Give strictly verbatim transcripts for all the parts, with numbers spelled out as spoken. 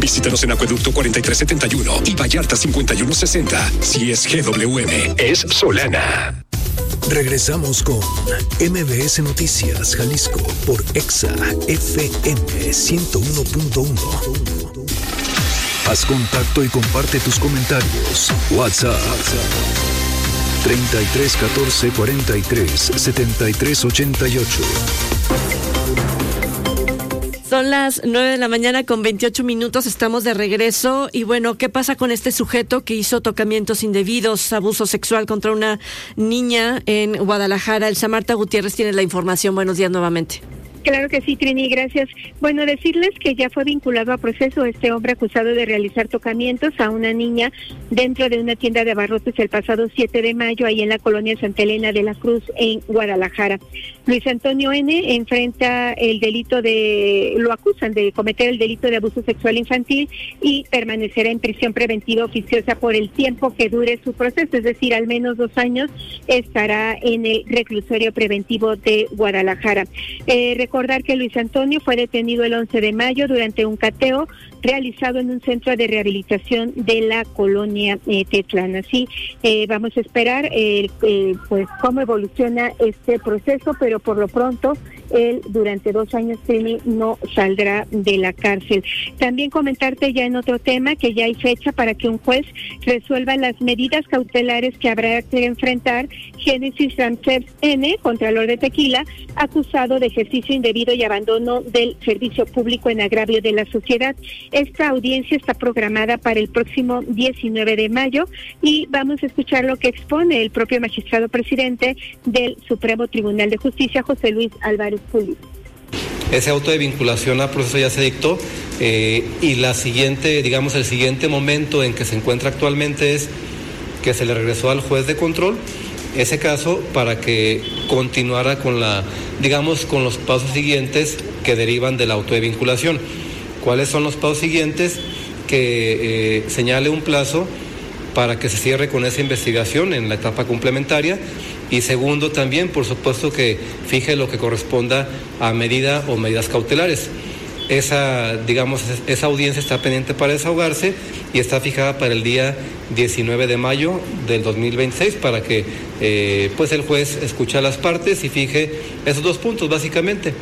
Visítanos en Acueducto cuarenta y tres setenta y uno y Vallarta cincuenta y uno sesenta. Si es G W M, es Solana. Regresamos con M B S Noticias Jalisco por Exa F M ciento uno punto uno. Haz contacto y comparte tus comentarios. WhatsApp treinta y tres catorce cuarenta y tres setenta y tres ochenta y ocho. Son las nueve de la mañana con veintiocho minutos, estamos de regreso. Y bueno, ¿qué pasa con este sujeto que hizo tocamientos indebidos, abuso sexual contra una niña en Guadalajara? Elsa Marta Gutiérrez tiene la información. Buenos días nuevamente. Claro que sí, Trini, gracias. Bueno, decirles que ya fue vinculado a proceso este hombre acusado de realizar tocamientos a una niña dentro de una tienda de abarrotes el pasado siete de mayo, ahí en la colonia Santa Elena de la Cruz, en Guadalajara. Luis Antonio N. enfrenta el delito de, lo acusan de cometer el delito de abuso sexual infantil y permanecerá en prisión preventiva oficiosa por el tiempo que dure su proceso, es decir, al menos dos años estará en el reclusorio preventivo de Guadalajara. Eh, Recordar que Luis Antonio fue detenido el once de mayo durante un cateo realizado en un centro de rehabilitación de la colonia eh, Tetlán. Así eh, vamos a esperar eh, eh, pues cómo evoluciona este proceso, pero por lo pronto él durante dos años no saldrá de la cárcel. También comentarte ya en otro tema que ya hay fecha para que un juez resuelva las medidas cautelares que habrá que enfrentar Génesis Ramsés N., Contralor de Tequila, acusado de ejercicio indebido y abandono del servicio público en agravio de la sociedad. Esta audiencia está programada para el próximo diecinueve de mayo y vamos a escuchar lo que expone el propio magistrado presidente del Supremo Tribunal de Justicia, José Luis Álvarez Pulido. Ese auto de vinculación a proceso ya se dictó eh, y la siguiente, digamos, el siguiente momento en que se encuentra actualmente es que se le regresó al juez de control ese caso para que continuara con la, digamos, con los pasos siguientes que derivan del auto de vinculación. ¿Cuáles son los pasos siguientes? Que eh, señale un plazo para que se cierre con esa investigación en la etapa complementaria. Y segundo, también, por supuesto, que fije lo que corresponda a medida o medidas cautelares. Esa, digamos, esa audiencia está pendiente para desahogarse y está fijada para el día diecinueve de mayo del dos mil veintiséis para que eh, pues el juez escuche a las partes y fije esos dos puntos, básicamente.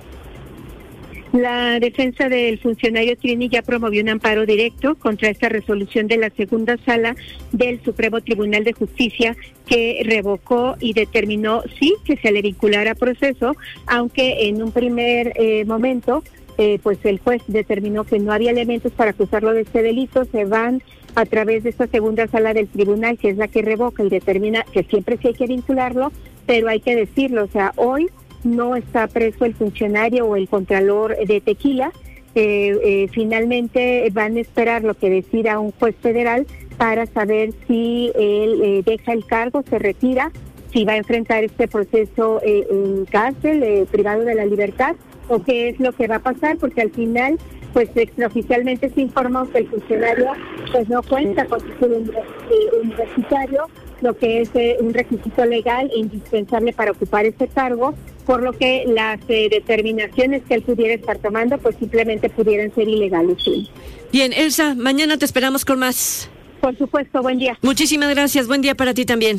La defensa del funcionario Trini ya promovió un amparo directo contra esta resolución de la segunda sala del Supremo Tribunal de Justicia que revocó y determinó sí que se le vinculara a proceso, aunque en un primer eh, momento eh, pues el juez determinó que no había elementos para acusarlo de este delito. Se van a través de esta segunda sala del tribunal, que es la que revoca y determina que siempre sí hay que vincularlo, pero hay que decirlo, o sea, hoy no está preso el funcionario o el contralor de Tequila. Eh, eh, finalmente van a esperar lo que decida un juez federal para saber si él eh, deja el cargo, se retira, si va a enfrentar este proceso eh, en cárcel, eh, privado de la libertad, o qué es lo que va a pasar, porque al final pues extraoficialmente se informó que el funcionario pues no cuenta con título universitario, lo que es eh, un requisito legal e indispensable para ocupar este cargo, por lo que las eh, determinaciones que él pudiera estar tomando pues simplemente pudieran ser ilegales. Sí. Bien, Elsa, mañana te esperamos con más. Por supuesto, buen día. Muchísimas gracias, buen día para ti también.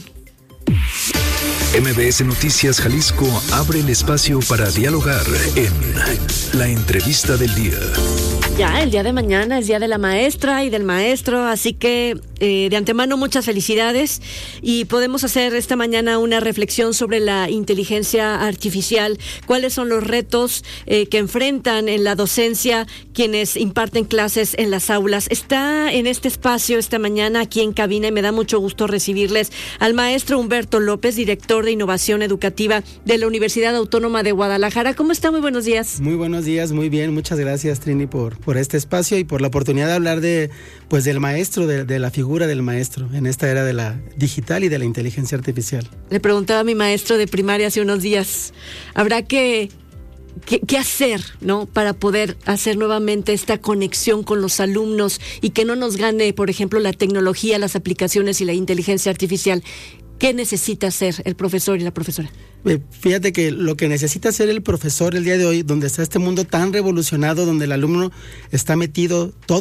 M B S Noticias Jalisco abre el espacio para dialogar en La Entrevista del Día. Ya, el día de mañana es día de la maestra y del maestro, así que eh, de antemano muchas felicidades y podemos hacer esta mañana una reflexión sobre la inteligencia artificial, cuáles son los retos eh, que enfrentan en la docencia quienes imparten clases en las aulas. Está en este espacio esta mañana aquí en cabina y me da mucho gusto recibirles al maestro Humberto López, director de Innovación Educativa de la Universidad Autónoma de Guadalajara. ¿Cómo está? Muy buenos días. Muy buenos días, muy bien. Muchas gracias, Trini, por, por este espacio y por la oportunidad de hablar de, pues, del maestro, de, de la figura del maestro en esta era de la digital y de la inteligencia artificial. Le preguntaba a mi maestro de primaria hace unos días, ¿habrá que ¿Qué, qué hacer, ¿no?, para poder hacer nuevamente esta conexión con los alumnos y que no nos gane, por ejemplo, la tecnología, las aplicaciones y la inteligencia artificial? ¿Qué necesita hacer el profesor y la profesora? Fíjate que lo que necesita hacer el profesor el día de hoy, donde está este mundo tan revolucionado, donde el alumno está metido todo